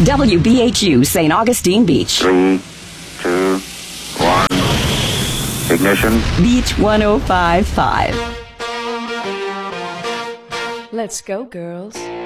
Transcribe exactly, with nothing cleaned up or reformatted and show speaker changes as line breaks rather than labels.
W B H U, Saint Augustine Beach.
Three, two, one. Ignition.
Beach one oh five point five.
Let's go, girls.